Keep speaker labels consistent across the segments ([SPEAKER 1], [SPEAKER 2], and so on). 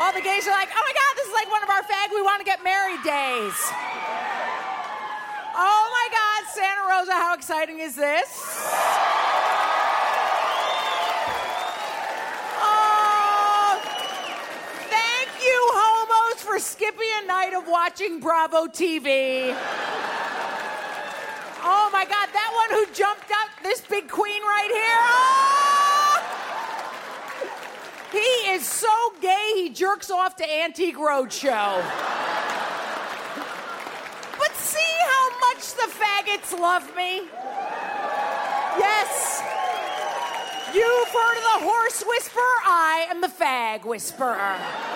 [SPEAKER 1] all the gays are like, oh my God, this is like one of our fag we want to get married days. Oh my God, Santa Rosa, how exciting is this? Oh, thank you, homos, for skipping a night of watching Bravo TV. Oh my God, that one who jumped up, this big queen right here. Oh! He is so gay, he jerks off to Antique Roadshow. But see how much the faggots love me? Yes. You've heard of the horse whisperer? I am the fag whisperer.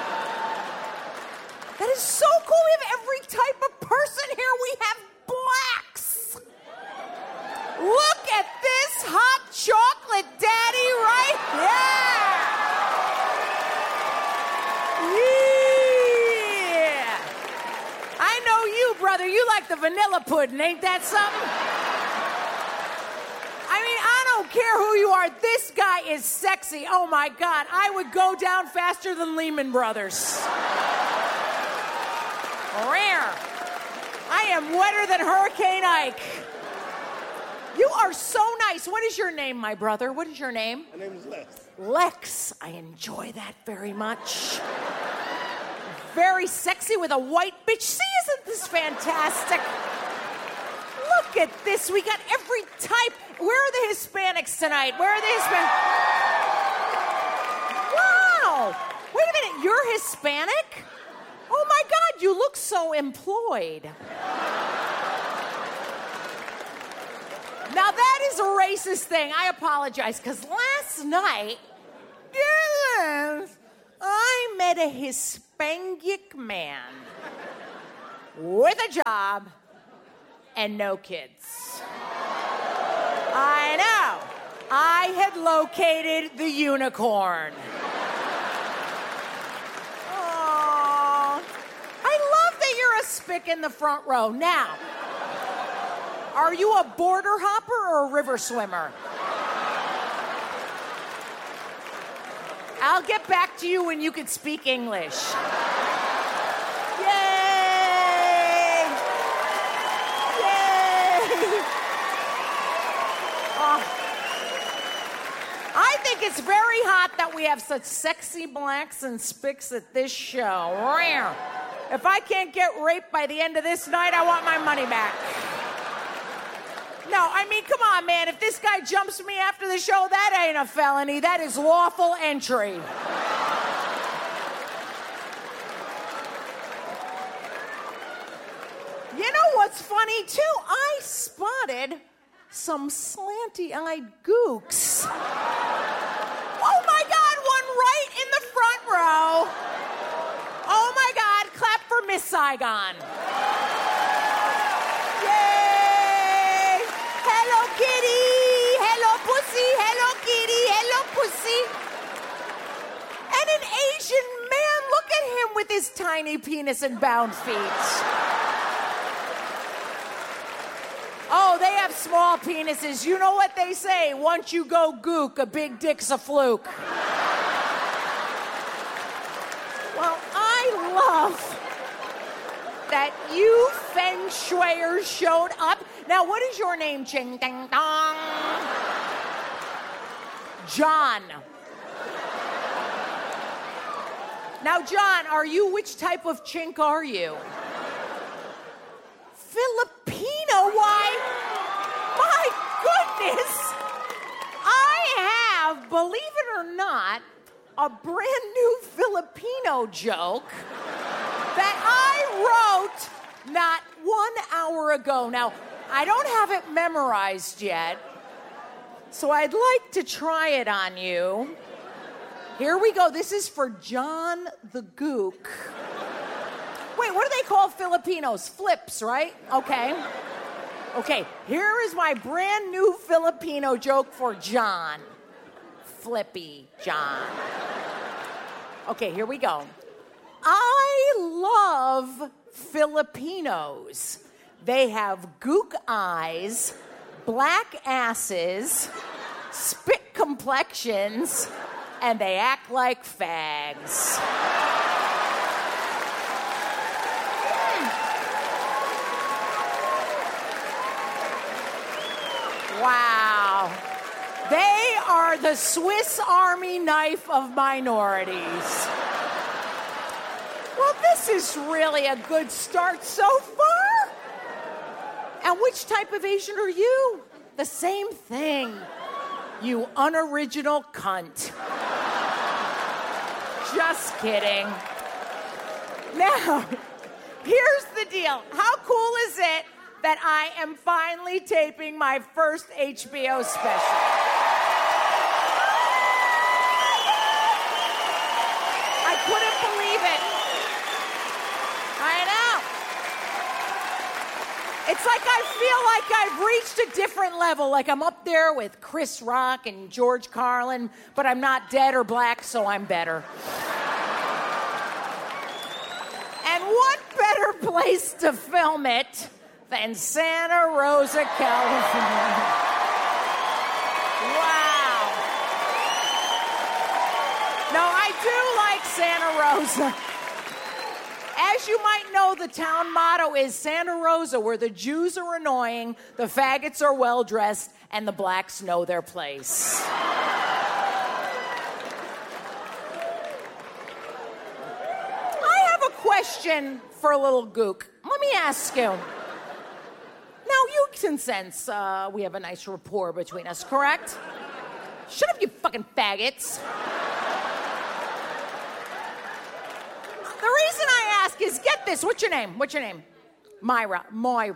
[SPEAKER 1] That is so cool. We have every type of person here. We have blacks. Look at this hot chocolate daddy right here. Yeah. I know you, brother. You like the vanilla pudding. Ain't that something? I mean, I don't care who you are. This guy is sexy. Oh, my God. I would go down faster than Lehman Brothers. Rare. I am wetter than Hurricane Ike. You are so nice. What is your name, my brother? What is your name?
[SPEAKER 2] My name is Lex.
[SPEAKER 1] Lex. I enjoy that very much. Very sexy with a white bitch. See, isn't this fantastic? Look at this. We got every type. Where are the Hispanics tonight? Where are the Hispanics? Wow. Wait a minute. You're Hispanic? Oh, my God. You look so employed. Now, that is a racist thing. I apologize, because last night, yes, I met a Hispanic man with a job and no kids. I know. I had located the unicorn. Oh, I love that you're a spick in the front row. Now, are you a border hopper or a river swimmer? I'll get back to you when you can speak English. Yay! Yay! Oh. I think it's very hot that we have such sexy blacks and spicks at this show. If I can't get raped by the end of this night, I want my money back. No, I mean, come on, man. If this guy jumps me after the show, that ain't a felony. That is lawful entry. You know what's funny, too? I spotted some slanty-eyed gooks. Oh, my God, one right in the front row. Oh, my God, clap for Miss Saigon. Hello, kitty. Hello, pussy. Hello, kitty. Hello, pussy. And an Asian man, look at him with his tiny penis and bound feet. Oh, they have small penises. You know what they say? Once you go gook, a big dick's a fluke. Well, I love that you feng shuiers showed up. Now, what is your name, Ching Ding Dong? John. Now, John, which type of chink are you? Filipino? Why? My goodness! I have, believe it or not, a brand new Filipino joke that I wrote not 1 hour ago. Now, I don't have it memorized yet, so I'd like to try it on you. Here we go. This is for John the Gook. Wait, what do they call Filipinos? Flips, right? Okay. Okay, here is my brand new Filipino joke for John. Flippy John. Okay, here we go. I love Filipinos. They have gook eyes, black asses, spit complexions, and they act like fags. Wow. They are the Swiss Army knife of minorities. Well, this is really a good start so far. And which type of Asian are you? The same thing. You unoriginal cunt. Just kidding. Now, here's the deal. How cool is it that I am finally taping my first HBO special? I couldn't believe it. I know. It's like I feel like I've reached a different level, like I'm up there with Chris Rock and George Carlin, but I'm not dead or black, so I'm better. And what better place to film it than Santa Rosa, California? Wow. No, I do like Santa Rosa. As you might know, the town motto is Santa Rosa, where the Jews are annoying, the faggots are well-dressed, and the blacks know their place. I have a question for a little gook. Let me ask you. Now, you can sense we have a nice rapport between us, correct? Shut up, you fucking faggots. The reason I ask is, get this, what's your name? What's your name? Moira.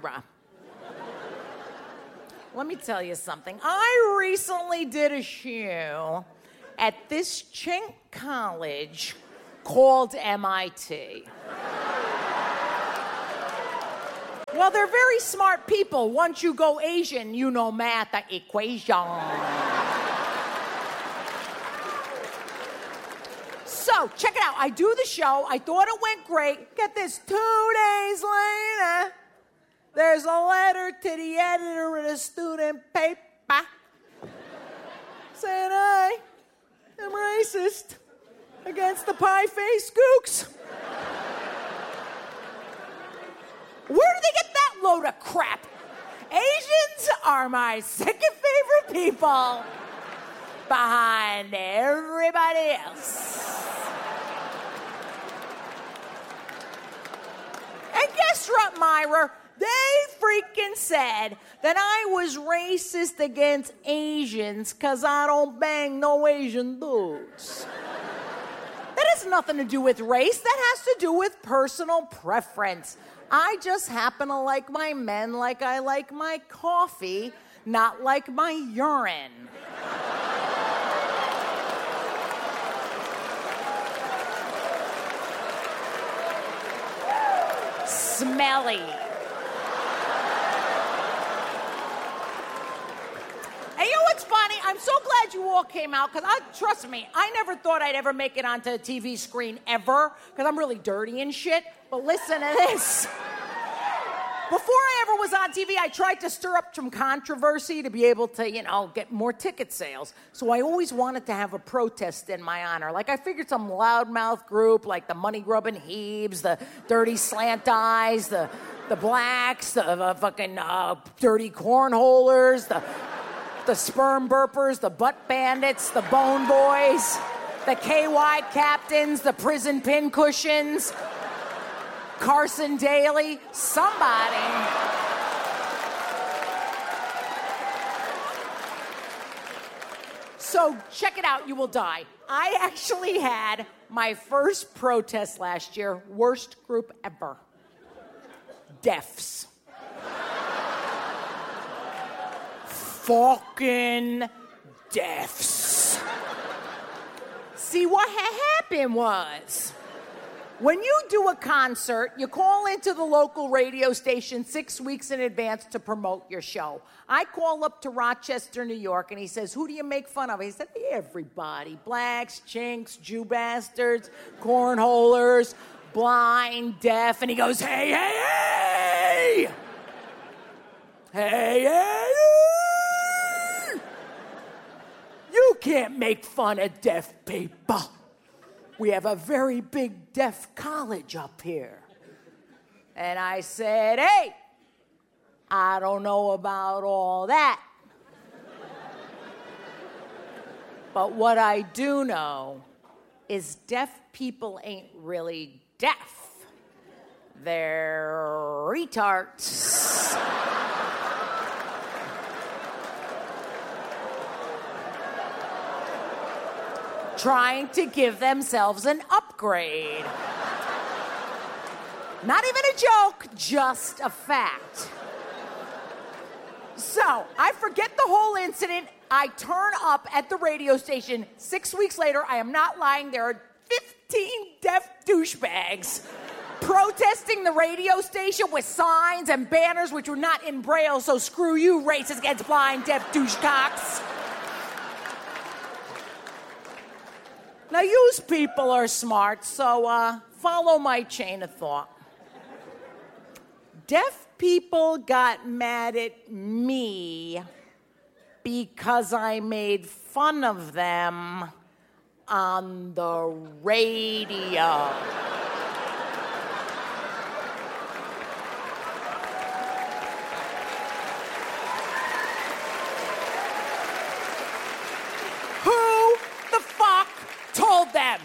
[SPEAKER 1] Let me tell you something. I recently did a show at this chink college called MIT. Well, they're very smart people. Once you go Asian, you know math equation. So, check it out. I do the show. I thought it went great. Get this, 2 days later, there's a letter to the editor of the student paper saying I am racist against the pie-faced gooks. Where do they get that load of crap? Asians are my second favorite people behind everybody else. And guess what, Myra? They freaking said that I was racist against Asians because I don't bang no Asian dudes. That has nothing to do with race. That has to do with personal preference. I just happen to like my men like I like my coffee, not like my urine. Smelly. And you know what's funny? I'm so glad you all came out, because trust me, I never thought I'd ever make it onto a TV screen ever, because I'm really dirty and shit. But listen to this. Before I ever was on TV, I tried to stir up some controversy to be able to, get more ticket sales. So I always wanted to have a protest in my honor. Like, I figured some loudmouth group, like the money-grubbing Hebes, the dirty slant eyes, the blacks, the fucking dirty cornholers, the sperm burpers, the butt bandits, the bone boys, the KY captains, the prison pin cushions, Carson Daly, somebody. So check it out, you will die. I actually had my first protest last year, worst group ever. Deafs. Fucking deafs. See, what happened was, when you do a concert, you call into the local radio station 6 weeks in advance to promote your show. I call up to Rochester, New York, and he says, who do you make fun of? He said, everybody. Blacks, chinks, Jew bastards, cornholers, blind, deaf. And he goes, hey, hey, hey! Hey, hey, hey! You can't make fun of deaf people. We have a very big deaf college up here. And I said, hey, I don't know about all that. But what I do know is deaf people ain't really deaf. They're retards. Trying to give themselves an upgrade. Not even a joke, just a fact. So, I forget the whole incident. I turn up at the radio station 6 weeks later. I am not lying. There are 15 deaf douchebags protesting the radio station with signs and banners which were not in Braille, so screw you, racist against blind deaf douchecocks. Now, you people are smart, so follow my chain of thought. Deaf people got mad at me because I made fun of them on the radio. Who the fuck told them?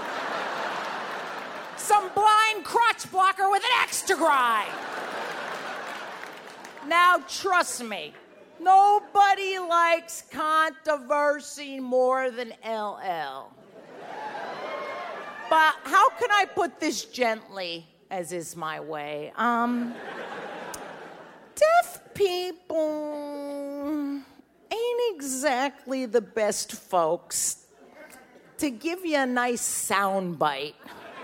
[SPEAKER 1] Some blind crotch blocker with an extra grind. Now, trust me, nobody likes controversy more than LL. But how can I put this gently, as is my way? Deaf people ain't exactly the best folks to give you a nice sound bite.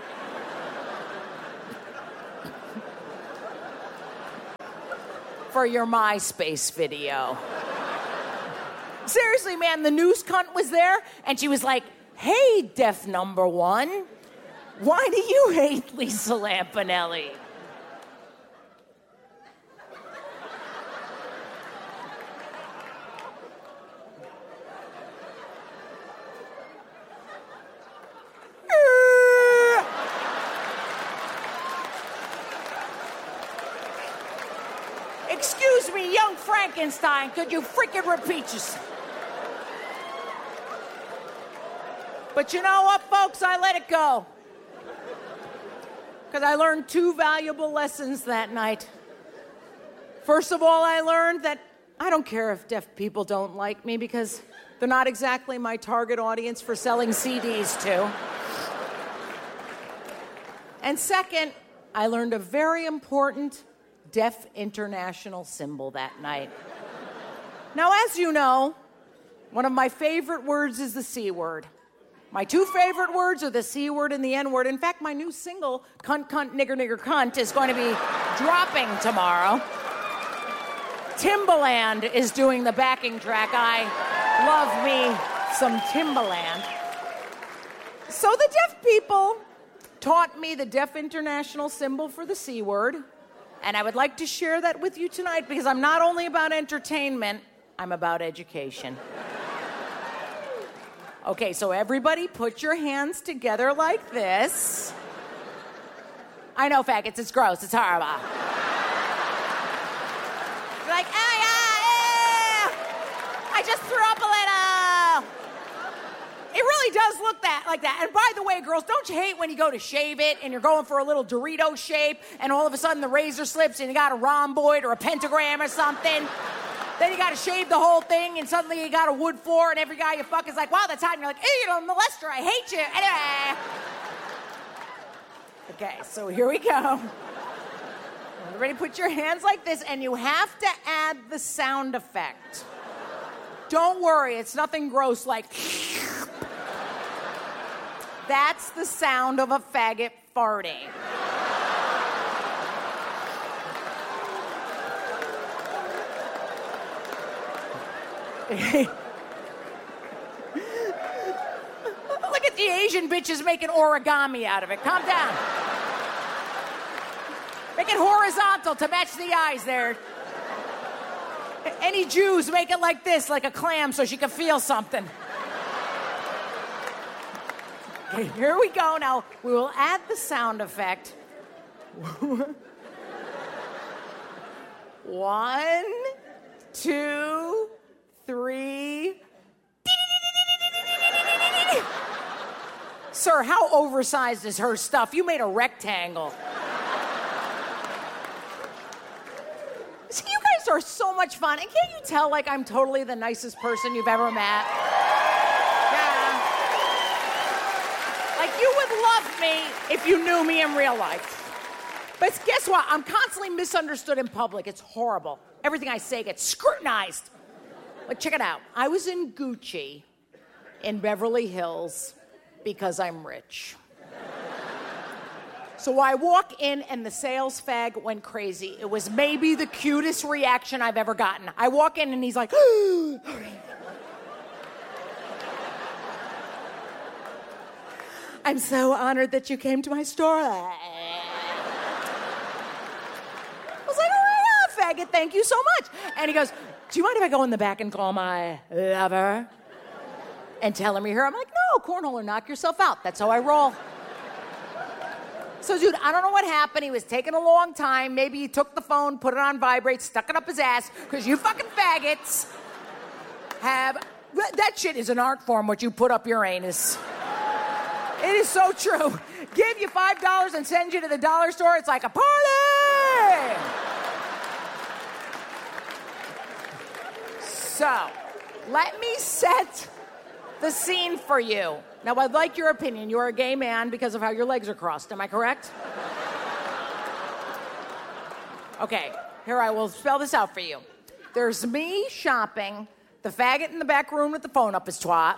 [SPEAKER 1] For your MySpace video. Seriously, man, the news cunt was there, and she was like, hey, deaf number one, why do you hate Lisa Lampanelli? Excuse me, young Frankenstein, could you freaking repeat yourself? But you know what, folks? I let it go. Because I learned two valuable lessons that night. First of all, I learned that I don't care if deaf people don't like me because they're not exactly my target audience for selling CDs to. And second, I learned a very important deaf international symbol that night. Now, as you know, one of my favorite words is the C word. My two favorite words are the C word and the N word. In fact, my new single, Cunt, Cunt, Nigger, Nigger, Cunt, is going to be dropping tomorrow. Timbaland is doing the backing track. I love me some Timbaland. So the deaf people taught me the deaf international symbol for the C word. And I would like to share that with you tonight because I'm not only about entertainment, I'm about education. Okay, so everybody put your hands together like this. I know, faggots, it's gross, it's horrible. You're like, I just threw up a little. It really does look like that. And by the way, girls, don't you hate when you go to shave it and you're going for a little Dorito shape and all of a sudden the razor slips and you got a rhomboid or a pentagram or something? Then you got to shave the whole thing and suddenly you got a wood floor and every guy you fuck is like, wow, that's hot. And you're like, hey, you know, molester, I hate you. Anyway. Okay, so here we go. Everybody put your hands like this and you have to add the sound effect. Don't worry, it's nothing gross like... That's the sound of a faggot farting. Look at the Asian bitches making origami out of it. Calm down. Make it horizontal to match the eyes there. Any Jews make it like this, like a clam, so she can feel something. Okay, here we go. Now, we will add the sound effect. 1, 2, 3. Sir, how oversized is her stuff? You made a rectangle. See, you guys are so much fun. And can't you tell, like, I'm totally the nicest person you've ever met? Yeah. Like, you would love me if you knew me in real life. But guess what? I'm constantly misunderstood in public. It's horrible. Everything I say gets scrutinized. But check it out. I was in Gucci in Beverly Hills because I'm rich. So I walk in and the sales fag went crazy. It was maybe the cutest reaction I've ever gotten. I walk in and he's like, I'm so honored that you came to my store. I was like, oh my God, faggot, thank you so much. And he goes, do you mind if I go in the back and call my lover and tell him you're here? I'm like, no, cornhole, knock yourself out. That's how I roll. So, dude, I don't know what happened. He was taking a long time. Maybe he took the phone, put it on vibrate, stuck it up his ass, because you fucking faggots have... That shit is an art form, what you put up your anus. It is so true. Give you $5 and send you to the dollar store, it's like a party! So, let me set the scene for you. Now, I'd like your opinion. You're a gay man because of how your legs are crossed. Am I correct? Okay, here I will spell this out for you. There's me shopping, the faggot in the back room with the phone up his twat,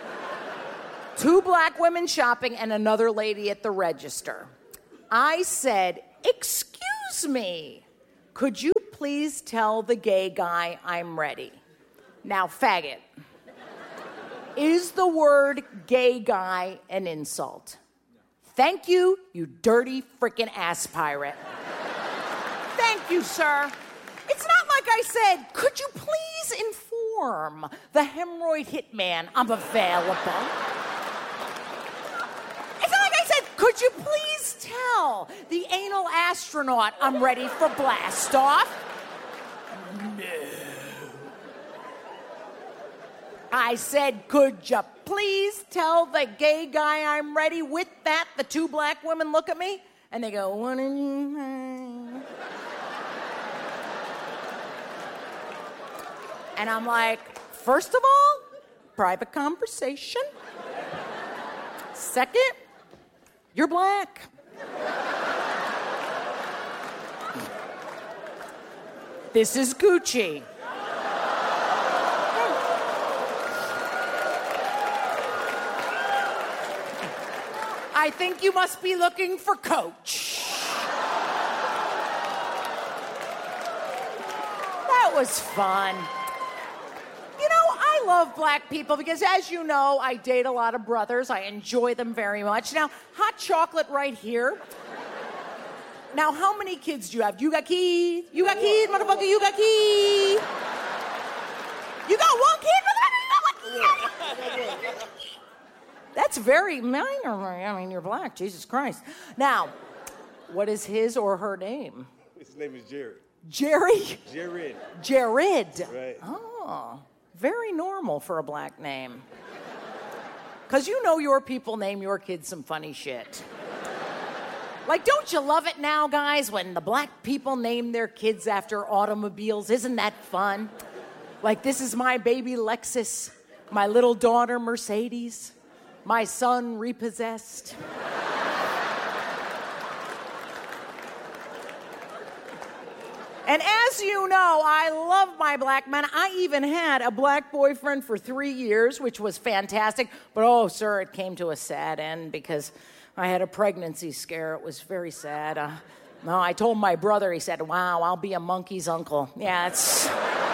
[SPEAKER 1] 2 black women shopping, and another lady at the register. I said, excuse me, could you please tell the gay guy I'm ready? Now, faggot. Is the word gay guy an insult? Thank you, you dirty freaking ass pirate. Thank you, sir. It's not like I said, could you please inform the hemorrhoid hitman I'm available? It's not like I said, could you please tell the anal astronaut I'm ready for blast off? No. I said, could you please tell the gay guy I'm ready? With that, the 2 black women look at me, and they go, what are you saying? And I'm like, first of all, private conversation. Second, you're black. This is Gucci. I think you must be looking for Coach. That was fun. You know, I love black people because, as you know, I date a lot of brothers. I enjoy them very much. Now, hot chocolate right here. Now, how many kids do you have? You got keys? You got keys, motherfucker? You got keys? You got 1 kid, motherfucker? You got 1 kid? That's very minor. I mean, you're black. Jesus Christ. Now, what is his or her name?
[SPEAKER 2] His name is Jared.
[SPEAKER 1] Jerry?
[SPEAKER 2] Jared.
[SPEAKER 1] Jared.
[SPEAKER 2] Right.
[SPEAKER 1] Oh, very normal for a black name. Because you know your people name your kids some funny shit. Like, don't you love it now, guys, when the black people name their kids after automobiles? Isn't that fun? Like, this is my baby Lexus, my little daughter Mercedes, my son Repossessed. And as you know, I love my black men. I even had a black boyfriend for 3 years, which was fantastic. But, oh, sir, it came to a sad end because I had a pregnancy scare. It was very sad. No, I told my brother, he said, wow, I'll be a monkey's uncle. Yeah, it's...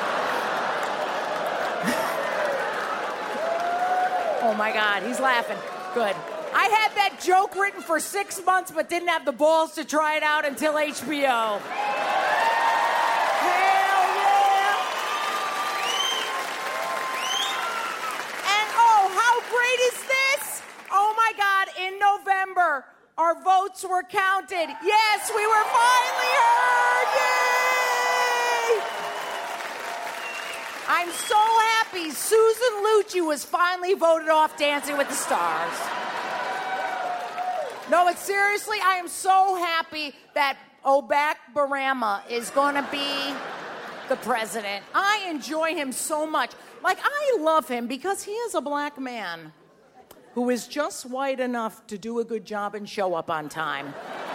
[SPEAKER 1] Oh, my God, he's laughing. Good. I had that joke written for 6 months, but didn't have the balls to try it out until HBO. Hell yeah! And oh, how great is this? Oh, my God, Our votes were counted. Yes, we were finally heard. Yay! I'm so happy Susan Lucci was finally voted off Dancing with the Stars. No, but seriously, I am so happy that Obak Barama is going to be the president. I enjoy him so much. Like, I love him because he is a black man who is just white enough to do a good job and show up on time.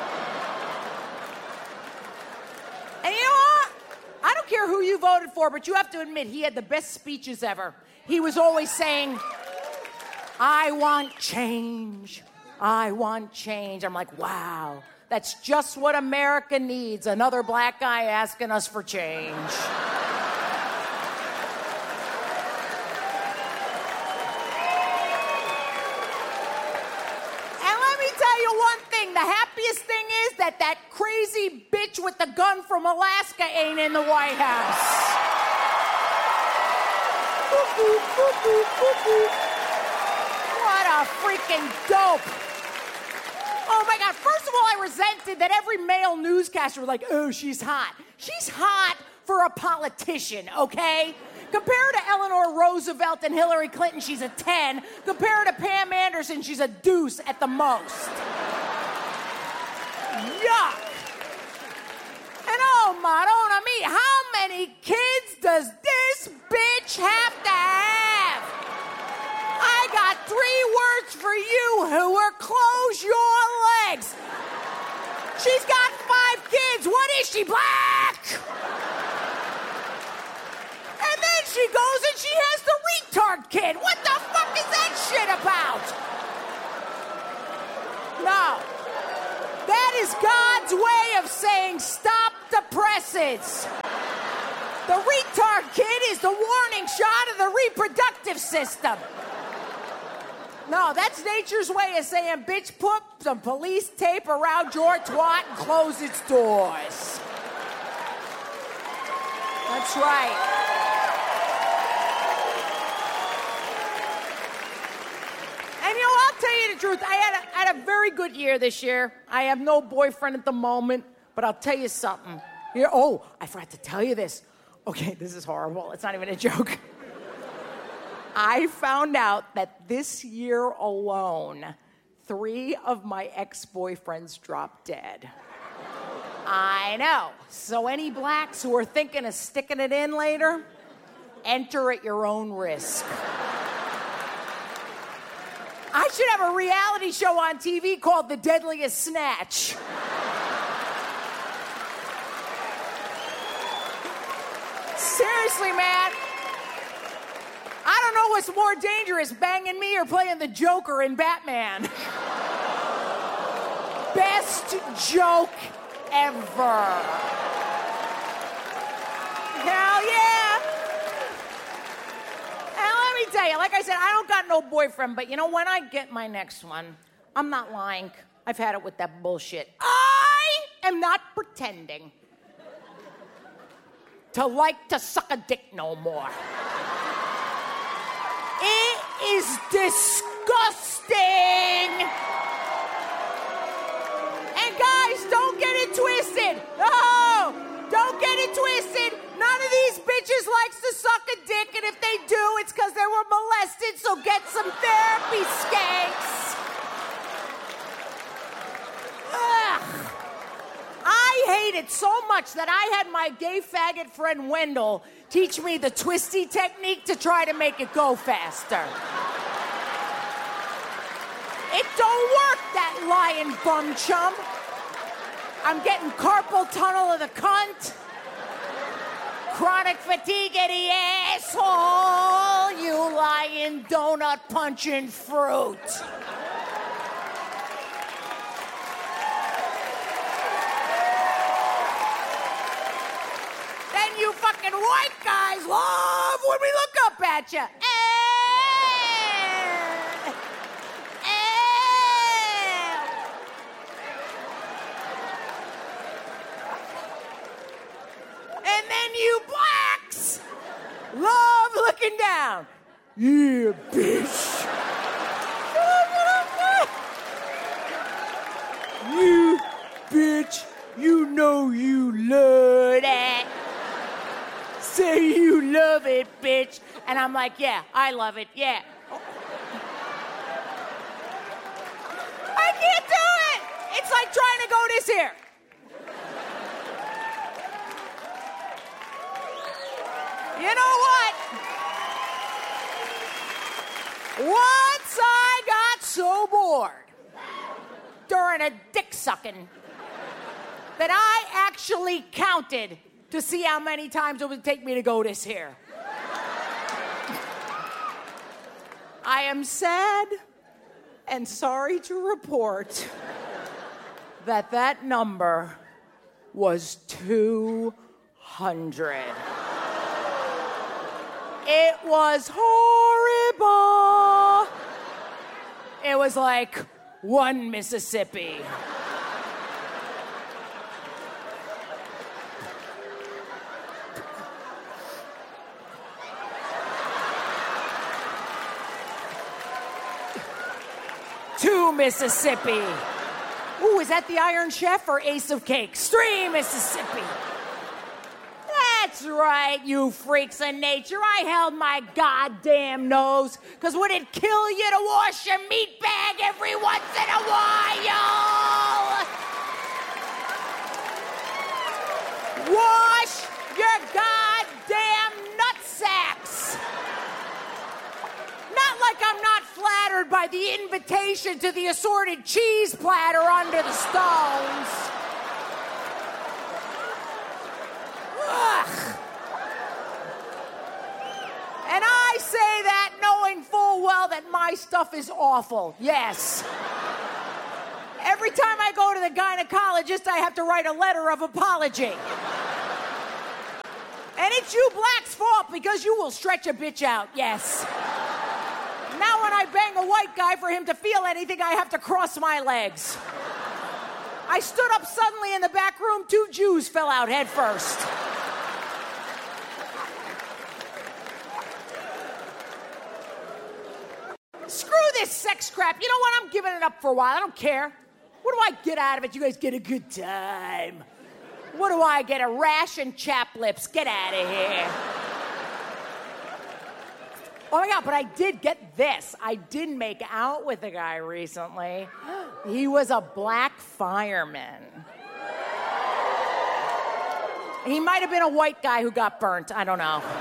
[SPEAKER 1] And you know what? I don't care who you voted for, but you have to admit he had the best speeches ever. He was always saying, I want change. I want change. I'm like, wow, that's just what America needs. Another black guy asking us for change. The happiest thing is that crazy bitch with the gun from Alaska ain't in the White House. What a freaking dope. Oh my God, first of all, I resented that every male newscaster was like, oh, she's hot. She's hot for a politician, okay? Compared to Eleanor Roosevelt and Hillary Clinton, she's a 10. Compared to Pam Anderson, she's a deuce at the most. Yuck! And oh, Madonna me, how many kids does this bitch have to have? I got 3 words for you, Hoover. Close your legs. She's got 5 kids. What is she, black? And then she goes and she has the retard kid. What the fuck is that shit about? No. That is God's way of saying stop the presses. The retard kid is the warning shot of the reproductive system. No, that's nature's way of saying, bitch, put some police tape around your twat and close its doors. That's right. And you know, I'll tell you the truth. I had a very good year this year. I have no boyfriend at the moment, but I'll tell you something. Here, oh, I forgot to tell you this. Okay, this is horrible. It's not even a joke. I found out that this year alone, 3 of my ex-boyfriends dropped dead. I know. So any blacks who are thinking of sticking it in later, enter at your own risk. I should have a reality show on TV called The Deadliest Snatch. Seriously, man. I don't know what's more dangerous, banging me or playing the Joker in Batman. Best joke ever. Hell yeah. And let me tell you, like I said, I don't got no boyfriend, but you know, when I get my next one, I'm not lying. I've had it with that bullshit. I am not pretending to like to suck a dick no more. It is disgusting. And guys, don't get it twisted. No, don't get it twisted. None of these bitches likes to suck a dick, and if they do, it's because they were molested, so get some therapy, skanks. Ugh. I hate it so much that I had my gay faggot friend Wendell teach me the twisty technique to try to make it go faster. It don't work, that lying bum chum. I'm getting carpal tunnel of the cunt. Chronic fatigue of the asshole. You lying donut punching fruit. Then you fucking white guys love when we look up at you. And then you blacks love looking down. Yeah, bitch. love it, bitch. And I'm like, yeah, I love it, yeah. I can't do it. It's like trying to go this here. You know what? Once I got so bored during a dick sucking that I actually counted to see how many times it would take me to go this here. I am sad and sorry to report that that number was 200. It was horrible. It was like one Mississippi. Two Mississippi. Ooh, is that the Iron Chef or Ace of Cakes? 3 Mississippi. That's right, you freaks of nature. I held my goddamn nose, because would it kill you to wash your meat bag every once in a while? Wash your goddamn nutsacks. Not like I'm not flattered by the invitation to the assorted cheese platter under the stones. Ugh. And I say that knowing full well that my stuff is awful. Yes. Every time I go to the gynecologist, I have to write a letter of apology. And it's you blacks' fault because you will stretch a bitch out, yes. Now when I bang a white guy for him to feel anything, I have to cross my legs. I stood up suddenly in the back room, 2 Jews fell out head first. Screw this sex crap. You know what? I'm giving it up for a while. I don't care. What do I get out of it? You guys get a good time. What do I get? A rash and chap lips. Get out of here. Oh my God, but I did get this. I did make out with a guy recently. He was a black fireman. He might have been a white guy who got burnt. I don't know.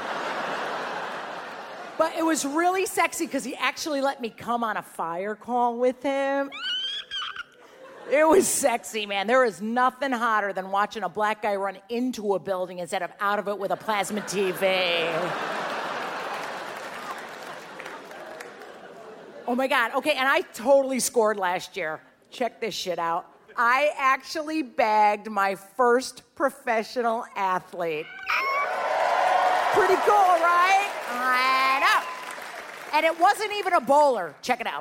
[SPEAKER 1] But it was really sexy because he actually let me come on a fire call with him. It was sexy, man. There is nothing hotter than watching a black guy run into a building instead of out of it with a plasma TV. Oh my God, okay, and I totally scored last year. Check this shit out. I actually bagged my first professional athlete. Pretty cool, right? I know. And it wasn't even a bowler. Check it out.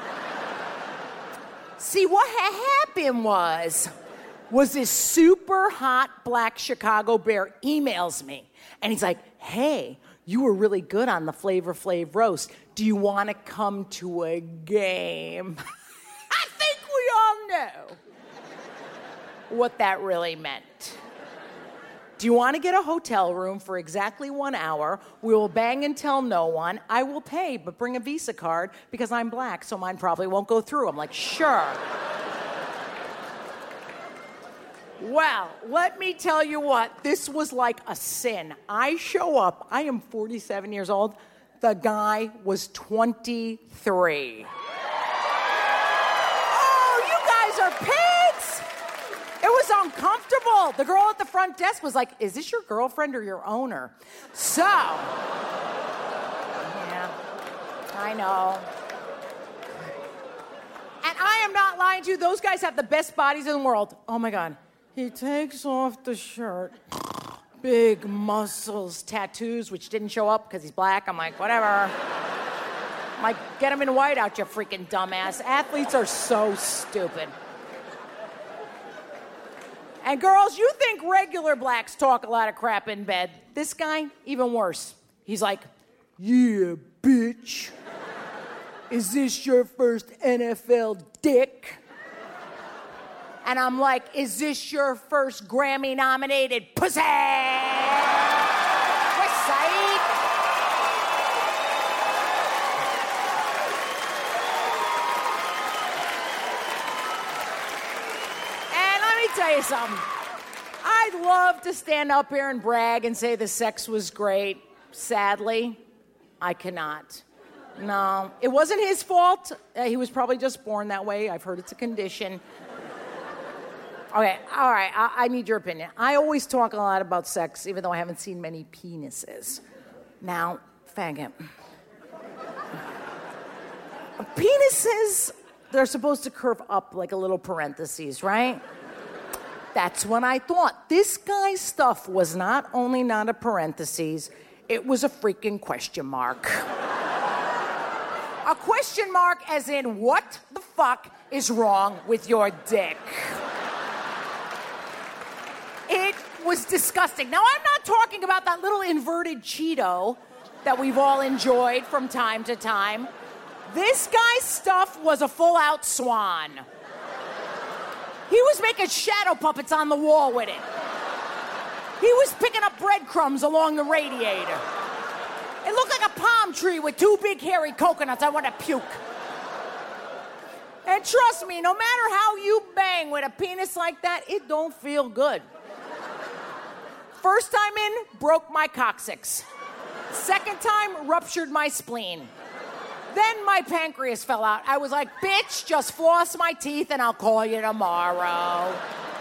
[SPEAKER 1] See, what happened was this super hot black Chicago bear emails me. And he's like, hey, you were really good on the Flavor Flav roast. Do you want to come to a game? I think we all know what that really meant. Do you want to get a hotel room for exactly 1 hour? We will bang and tell no one. I will pay, but bring a Visa card because I'm black, so mine probably won't go through. I'm like, sure. Well, let me tell you what, this was like a sin. I show up, I am 47 years old. The guy was 23. Oh, you guys are pigs! It was uncomfortable. The girl at the front desk was like, is this your girlfriend or your owner? So, yeah, I know. And I am not lying to you, those guys have the best bodies in the world. Oh my God. He takes off the shirt. Big muscles, tattoos, which didn't show up because he's black. I'm like, whatever. I'm like, get him in white out, you freaking dumbass. Athletes are so stupid. And girls, you think regular blacks talk a lot of crap in bed. This guy, even worse. He's like, yeah, bitch. Is this your first NFL dick? And I'm like, is this your first Grammy-nominated pussy? West Side. tell you something. I'd love to stand up here and brag and say the sex was great. Sadly, I cannot. No, it wasn't his fault. He was probably just born that way. I've heard it's a condition. Okay, all right, I need your opinion. I always talk a lot about sex, even though I haven't seen many penises. Now, faggot. Penises, they're supposed to curve up like a little parentheses, right? That's what I thought. This guy's stuff was not only not a parentheses, it was a freaking question mark. A question mark as in, what the fuck is wrong with your dick? It was disgusting. Now, I'm not talking about that little inverted Cheeto that we've all enjoyed from time to time. This guy's stuff was a full-out swan. He was making shadow puppets on the wall with it. He was picking up breadcrumbs along the radiator. It looked like a palm tree with two big hairy coconuts. I want to puke. And trust me, no matter how you bang with a penis like that, it don't feel good. First time in, broke my coccyx. Second time, ruptured my spleen. Then my pancreas fell out. I was like, bitch, just floss my teeth and I'll call you tomorrow.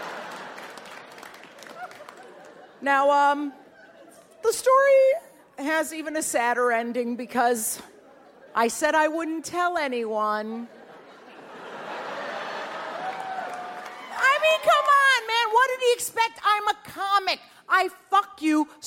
[SPEAKER 1] Now, the story has even a sadder ending because I said I wouldn't tell anyone. I mean, come on, man. What did he expect? I'm a comic. I fuck you